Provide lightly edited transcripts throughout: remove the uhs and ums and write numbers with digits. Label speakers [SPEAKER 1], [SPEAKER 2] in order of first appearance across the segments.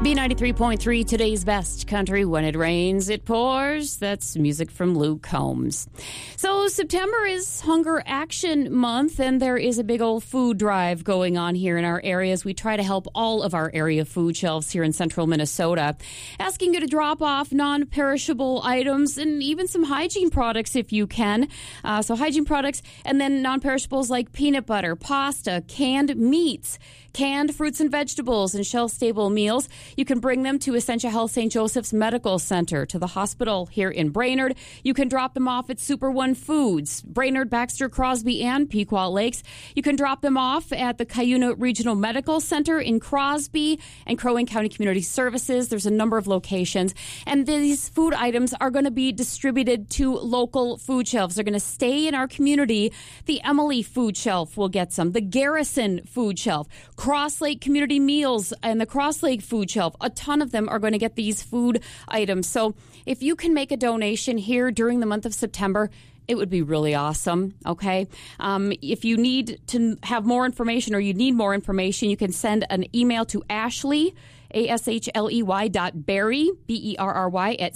[SPEAKER 1] B93.3, today's best country. When it rains, it pours. That's music from Luke Combs. So September is Hunger Action Month, and there is a big old food drive going on here in our areas. We try to help all of our area food shelves here in central Minnesota, asking you to drop off non-perishable items and even some hygiene products if you can. So hygiene products and then non-perishables like peanut butter, pasta, canned meats, canned fruits and vegetables, and shelf-stable meals. You can bring them to Essentia Health St. Joseph's Medical Center, to the hospital here in Brainerd. You can drop them off at Super One Foods, Brainerd, Baxter, Crosby, and Pequot Lakes. You can drop them off at the Cuyuna Regional Medical Center in Crosby and Crow Wing County Community Services. There's a number of locations. And these food items are going to be distributed to local food shelves. They're going to stay in our community. The Emily Food Shelf will get some. The Garrison Food Shelf, Cross Lake Community Meals, and the Cross Lake Food Shelf. A ton of them are going to get these food items. So if you can make a donation here during the month of September, it would be really awesome, okay? If you need to have more information or you need more information, you can send an email to Ashley, ASHLEY.Berry, BERRY, at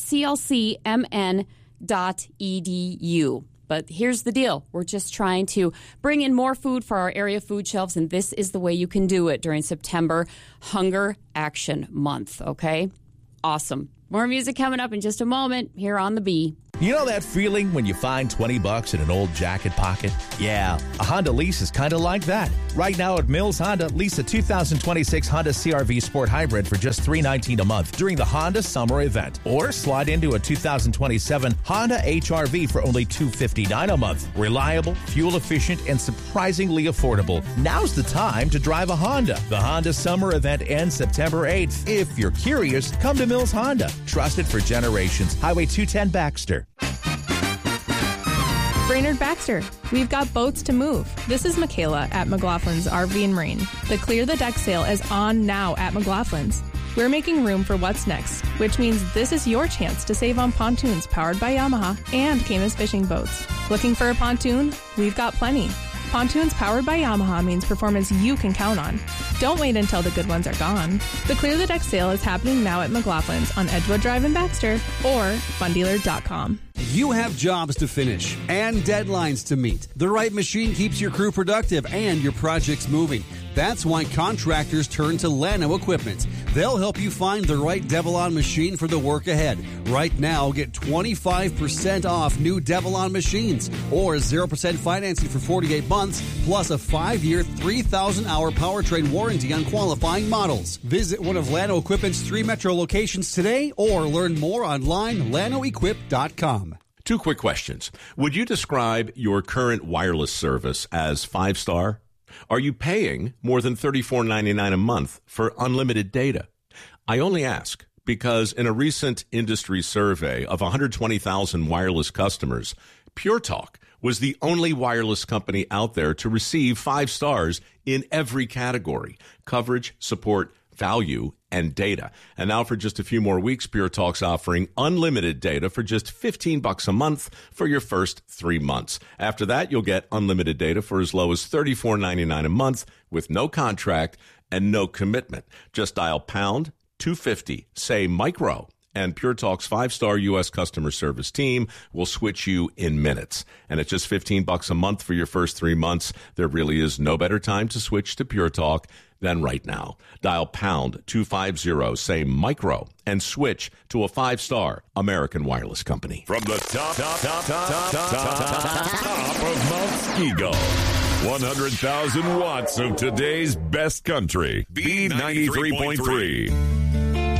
[SPEAKER 1] CLCMN.edu. But here's the deal. We're just trying to bring in more food for our area food shelves, and this is the way you can do it during September Hunger Action Month, okay? Awesome. More music coming up in just a moment here on The Bee.
[SPEAKER 2] You know that feeling when you find $20 in an old jacket pocket? Yeah, a Honda lease is kind of like that. Right now at Mills Honda, lease a 2026 Honda CR-V Sport Hybrid for just $319 a month during the Honda Summer Event. Or slide into a 2027 Honda HR-V for only $259 a month. Reliable, fuel-efficient, and surprisingly affordable. Now's the time to drive a Honda. The Honda Summer Event ends September 8th. If you're curious, come to Mills Honda. Trusted for generations. Highway 210 Baxter.
[SPEAKER 3] Brainerd Baxter, we've got boats to move. This is Michaela at McLaughlin's RV and Marine. The Clear the Deck sale is on now at McLaughlin's. We're making room for what's next, which means this is your chance to save on pontoons powered by Yamaha and Caymas fishing boats. Looking for a pontoon? We've got plenty. Pontoons powered by Yamaha means performance you can count on. Don't wait until the good ones are gone. The Clear the Deck sale is happening now at McLaughlin's on Edgewood Drive in Baxter or fundealer.com.
[SPEAKER 4] You have jobs to finish and deadlines to meet. The right machine keeps your crew productive and your projects moving. That's why contractors turn to Llano Equipment. They'll help you find the right Devilon machine for the work ahead. Right now, get 25% off new Devilon machines or 0% financing for 48 months, plus a 5-year, 3,000-hour powertrain warranty on qualifying models. Visit one of Llano Equipment's 3 metro locations today or learn more online, llanoequip.com.
[SPEAKER 5] 2 quick questions. Would you describe your current wireless service as 5-star? Are you paying more than $34.99 a month for unlimited data? I only ask because in a recent industry survey of 120,000 wireless customers, Pure Talk was the only wireless company out there to receive 5 stars in every category: coverage, support, value, and data. And now for just a few more weeks, Pure Talk's offering unlimited data for just $15 a month for your first 3 months. After that, you'll get unlimited data for as low as $34.99 a month with no contract and no commitment. Just dial pound 250, say micro, and Pure Talk's 5-star U.S. customer service team will switch you in minutes. And at just $15 a month for your first 3 months, there really is no better time to switch to Pure Talk than right now. Dial pound 250, say micro, and switch to a 5-star American wireless company.
[SPEAKER 6] From the top of Mount Skigo, 100,000 watts of today's best country. B93.3.